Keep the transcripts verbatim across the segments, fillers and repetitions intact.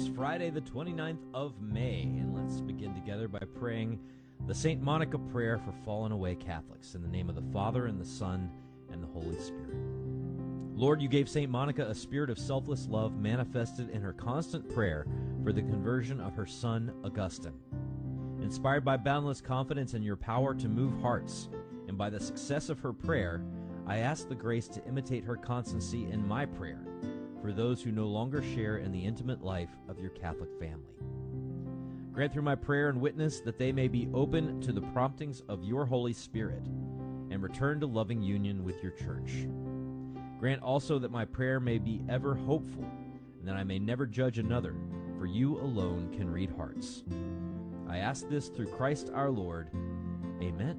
this Friday, the twenty-ninth of May, and let's begin together by praying the Saint Monica prayer for fallen away Catholics. In the name of the Father, and the Son, and the Holy Spirit. Lord, you gave Saint Monica a spirit of selfless love manifested in her constant prayer for the conversion of her son, Augustine. Inspired by boundless confidence in your power to move hearts, and by the success of her prayer, I ask the grace to imitate her constancy in my prayer for those who no longer share in the intimate life of your Catholic family. Grant through my prayer and witness that they may be open to the promptings of your Holy Spirit and return to loving union with your church. Grant also that my prayer may be ever hopeful and that I may never judge another, for you alone can read hearts. I ask this through Christ our Lord. Amen.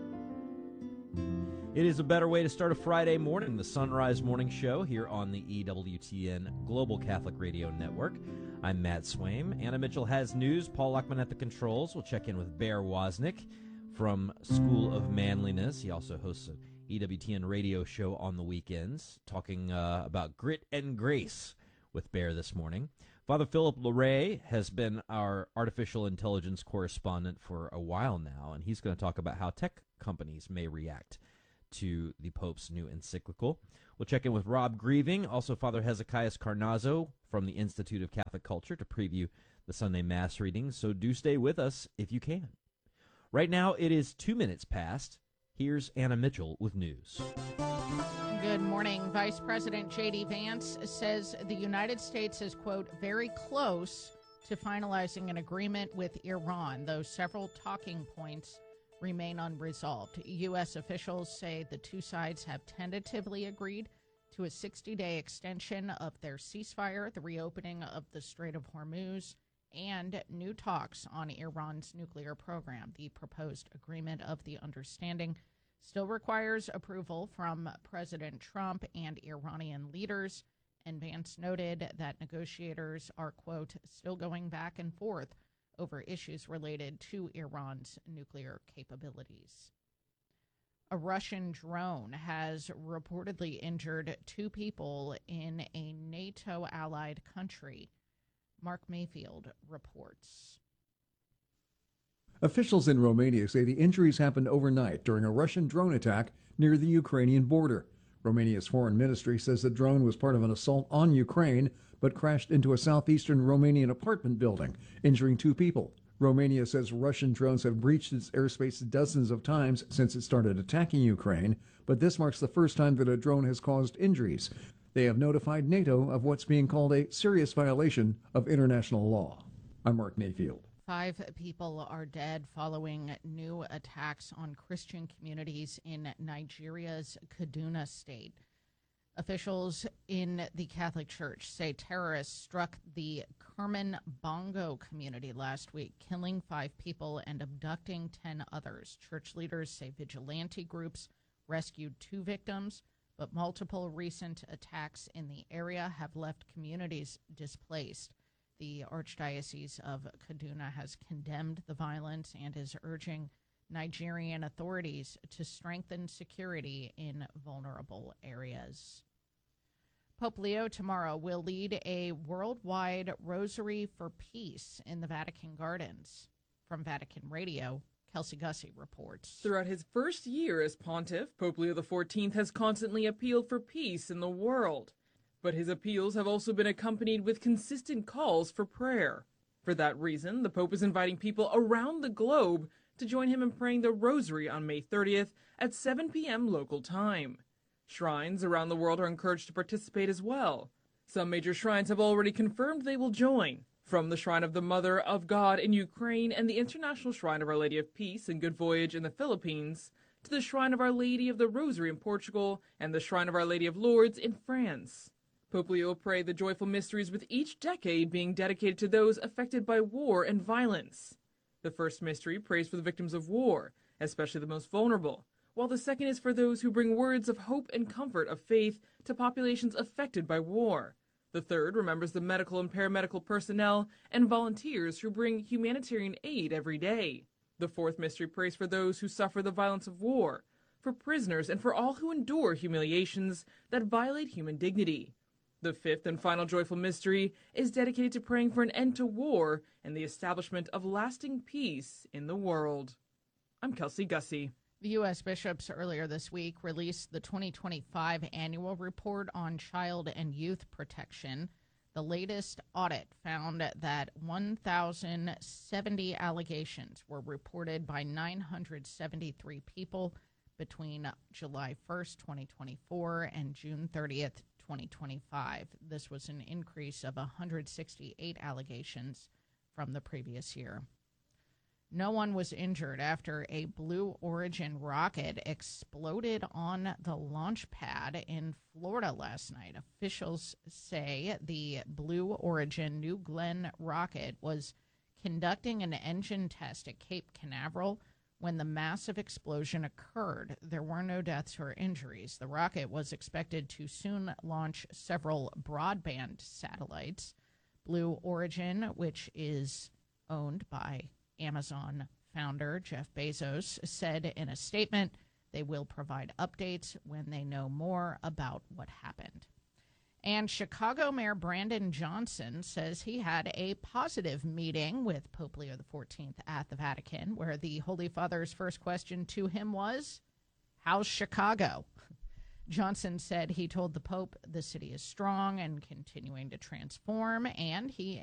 It is a better way to start a Friday morning, the Sunrise Morning Show here on the E W T N Global Catholic Radio Network. I'm Matt Swaim. Anna Mitchell has news. Paul Luckman at the controls. We'll check in with Bear Wozniak from School of Manliness. He also hosts an E W T N radio show on the weekends, talking uh, about grit and grace with Bear this morning. Father Philip Larray has been our artificial intelligence correspondent for a while now, and he's going to talk about how tech companies may react to the Pope's new encyclical. We'll check in with Rob Grieving, also Father Hezekiah Carnazzo from the Institute of Catholic Culture to preview the Sunday Mass readings, so do stay with us if you can. Right now it is two minutes past. Here's Anna Mitchell with news. Good morning. Vice President J D Vance says the United States is, quote, very close to finalizing an agreement with Iran, though several talking points remain unresolved. U S officials say the two sides have tentatively agreed to a sixty-day extension of their ceasefire, the reopening of the Strait of Hormuz, and new talks on Iran's nuclear program. The proposed agreement of the understanding still requires approval from President Trump and Iranian leaders, and Vance noted that negotiators are, quote, still going back and forth over issues related to Iran's nuclear capabilities. A Russian drone has reportedly injured two people in a NATO-allied country. Mark Mayfield reports. Officials in Romania say the injuries happened overnight during a Russian drone attack near the Ukrainian border. Romania's foreign ministry says the drone was part of an assault on Ukraine, but crashed into a southeastern Romanian apartment building, injuring two people. Romania says Russian drones have breached its airspace dozens of times since it started attacking Ukraine, but this marks the first time that a drone has caused injuries. They have notified NATO of what's being called a serious violation of international law. I'm Mark Mayfield. Five people are dead following new attacks on Christian communities in Nigeria's Kaduna state. Officials in the Catholic Church say terrorists struck the Kerman Bongo community last week, killing five people and abducting ten others. Church leaders say vigilante groups rescued two victims, but multiple recent attacks in the area have left communities displaced. The Archdiocese of Kaduna has condemned the violence and is urging Nigerian authorities to strengthen security in vulnerable areas. Pope Leo tomorrow will lead a worldwide Rosary for Peace in the Vatican Gardens. From Vatican Radio, Kelsey Gussie reports. Throughout his first year as pontiff, Pope Leo the fourteenth has constantly appealed for peace in the world. But his appeals have also been accompanied with consistent calls for prayer. For that reason, the Pope is inviting people around the globe to join him in praying the Rosary on May thirtieth at seven p.m. local time. Shrines around the world are encouraged to participate as well. Some major shrines have already confirmed they will join, from the Shrine of the Mother of God in Ukraine and the International Shrine of Our Lady of Peace and Good Voyage in the Philippines, to the Shrine of Our Lady of the Rosary in Portugal and the Shrine of Our Lady of Lourdes in France. Pope Leo will pray the joyful mysteries, with each decade being dedicated to those affected by war and violence. The first mystery prays for the victims of war, especially the most vulnerable, while the second is for those who bring words of hope and comfort of faith to populations affected by war. The third remembers the medical and paramedical personnel and volunteers who bring humanitarian aid every day. The fourth mystery prays for those who suffer the violence of war, for prisoners, and for all who endure humiliations that violate human dignity. The fifth and final joyful mystery is dedicated to praying for an end to war and the establishment of lasting peace in the world. I'm Kelsey Gussie. The U S bishops earlier this week released the twenty twenty-five annual report on child and youth protection. The latest audit found that one thousand seventy allegations were reported by nine hundred seventy-three people between July first, twenty twenty-four and June thirtieth, twenty twenty-five. This was an increase of one hundred sixty-eight allegations from the previous year. No one was injured after a Blue Origin rocket exploded on the launch pad in Florida last night. Officials say the Blue Origin New Glenn rocket was conducting an engine test at Cape Canaveral when the massive explosion occurred. There were no deaths or injuries. The rocket was expected to soon launch several broadband satellites. Blue Origin, which is owned by Amazon founder Jeff Bezos, said in a statement they will provide updates when they know more about what happened. And Chicago Mayor Brandon Johnson says he had a positive meeting with Pope Leo the fourteenth at the Vatican, where the Holy Father's first question to him was, "How's Chicago?" Johnson said he told the Pope the city is strong and continuing to transform, and he